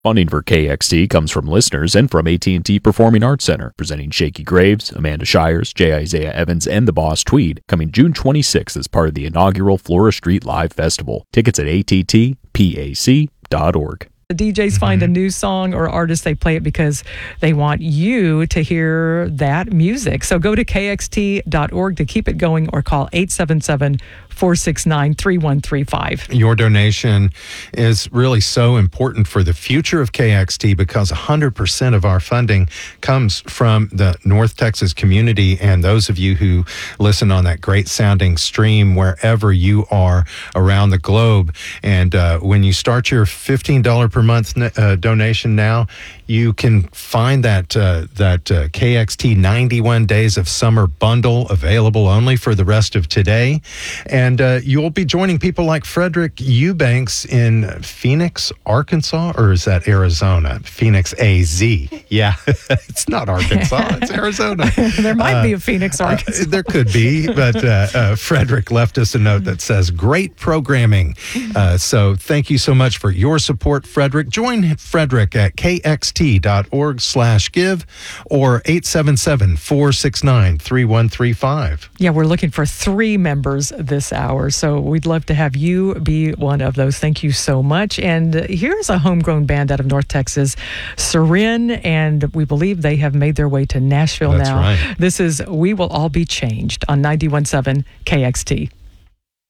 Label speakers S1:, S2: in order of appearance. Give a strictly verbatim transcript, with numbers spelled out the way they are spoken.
S1: Funding for K X T comes from listeners and from A T and T Performing Arts Center, presenting Shakey Graves, Amanda Shires, J. Isaiah Evans, and the Boss Tweed, coming June twenty-sixth as part of the inaugural Flora Street Live Festival. Tickets at A T T pac dot org.
S2: The D Js find a new song or artist, they play it because they want you to hear that music. So go to K X T dot org to keep it going or call eight seven seven, four six nine, three one three five.
S3: Your donation is really so important for the future of K X T because one hundred percent of our funding comes from the North Texas community and those of you who listen on that great sounding stream wherever you are around the globe. And uh, when you start your fifteen dollars per month uh, donation now, you can find that uh, that uh, K X T ninety-one Days of Summer bundle available only for the rest of today. And uh, you'll be joining people like Frederick Eubanks in Phoenix, Arkansas, or is that Arizona? Phoenix, A Z. Yeah, it's not Arkansas, it's Arizona.
S2: There might
S3: uh,
S2: be a Phoenix, Arkansas.
S3: Uh, there could be, but uh, uh, Frederick left us a note that says, great programming. Uh, so thank you so much for your support, Frederick. Join Frederick at K X T dot org slash give or eight seven seven, four six nine, three one three five.
S2: Yeah, we're looking for three members this hour, so we'd love to have you be one of those. Thank you so much. And here's a homegrown band out of North Texas, Serin, and we believe they have made their way to Nashville
S3: That's
S2: now.
S3: Right.
S2: This is We Will All Be Changed on ninety-one point seven K X T.